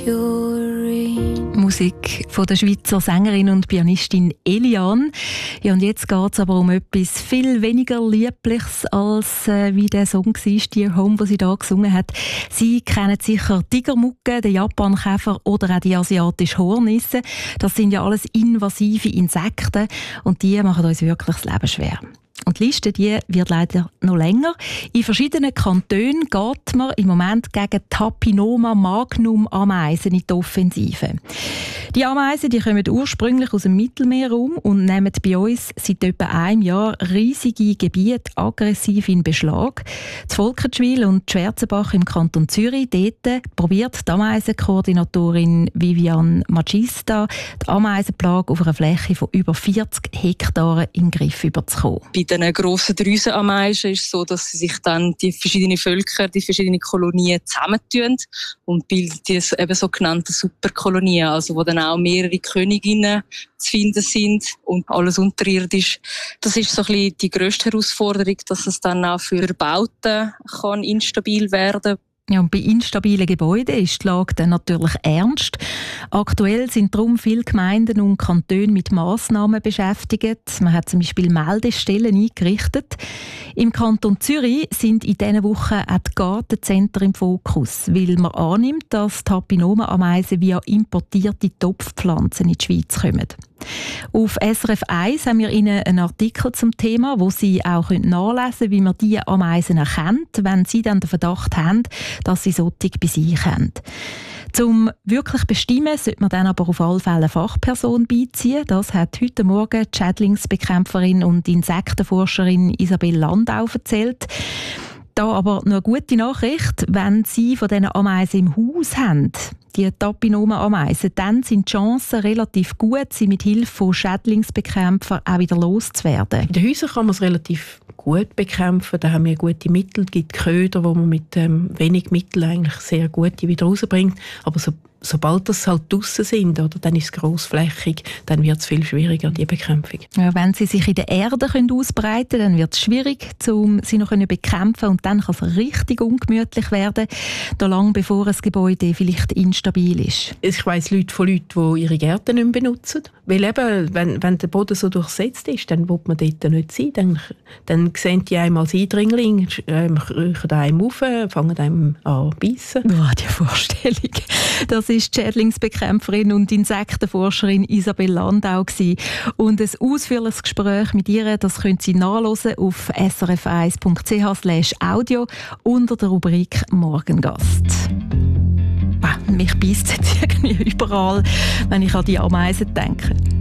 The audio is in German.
Musik von der Schweizer Sängerin und Pianistin Eliane. Ja, und jetzt geht es aber um etwas viel weniger Liebliches als wie der Song war, «Dear Home», den sie da gesungen hat. Sie kennen sicher Tigermugge, den Japankäfer oder auch die asiatische Hornisse. Das sind ja alles invasive Insekten und die machen uns wirklich das Leben schwer. Und die Liste die wird leider noch länger. In verschiedenen Kantonen geht man im Moment gegen Tapinoma magnum Ameisen in die Offensive. Die Ameisen die kommen ursprünglich aus dem Mittelmeerraum und nehmen bei uns seit etwa einem Jahr riesige Gebiete aggressiv in Beschlag. Die Volkertschwil und die Schwarzenbach im Kanton Zürich, dort probiert die Ameisenkoordinatorin Viviane Magista, die Ameisenplage auf einer Fläche von über 40 Hektaren in den Griff überzukommen. Bei den grossen Drüsenameisen ist es so, dass sich dann die verschiedenen Völker, die verschiedenen Kolonien zusammentun und bilden die eben sogenannte Superkolonien, also wo dann auch mehrere Königinnen zu finden sind und alles unterirdisch. Das ist so ein bisschen die grösste Herausforderung, dass es dann auch für Bauten kann instabil werden kann. Ja, und bei instabilen Gebäuden ist die Lage dann natürlich ernst. Aktuell sind darum viele Gemeinden und Kantone mit Massnahmen beschäftigt. Man hat zum Beispiel Meldestellen eingerichtet. Im Kanton Zürich sind in diesen Wochen auch die Gartenzentren im Fokus, weil man annimmt, dass Tapinoma-Ameisen via importierte Topfpflanzen in die Schweiz kommen. Auf SRF 1 haben wir Ihnen einen Artikel zum Thema, wo Sie auch nachlesen können, wie man diese Ameisen erkennt, wenn Sie dann den Verdacht haben, dass sie solche bei sich haben. Zum wirklich bestimmen sollte man dann aber auf alle Fälle eine Fachperson beiziehen. Das hat heute Morgen die Schädlingsbekämpferin und Insektenforscherin Isabel Landau erzählt. Da aber noch eine gute Nachricht, wenn Sie von diesen Ameisen im Haus haben, die Tapinoma-Ameisen, dann sind die Chancen relativ gut, sie mit Hilfe von Schädlingsbekämpfern auch wieder loszuwerden. In den Häusern kann man es relativ gut bekämpfen. Da haben wir gute Mittel. Es gibt Köder, wo man mit wenig Mittel eigentlich sehr gute wieder rausbringt. Aber sobald das halt draussen sind, oder, dann ist es grossflächig, dann wird es viel schwieriger, die Bekämpfung. Ja, wenn sie sich in der Erde ausbreiten können, dann wird es schwierig, um sie noch bekämpfen und dann kann es richtig ungemütlich werden, da lang bevor ein Gebäude vielleicht instabil ist. Ich weiss von Leuten, die ihre Gärten nicht mehr benutzen. Weil eben, wenn der Boden so durchsetzt ist, dann will man dort nicht sein. Dann sehen die einem als Eindringling, kriechen einem auf, fangen einem an zu beißen. Oh, die Vorstellung. Das ist die Schädlingsbekämpferin und Insektenforscherin Isabel Landau gewesen. Und ein ausführliches Gespräch mit ihr, das können Sie nachhören auf srf1.ch/audio unter der Rubrik Morgengast. Mich beisst jetzt irgendwie überall, wenn ich an die Ameisen denke.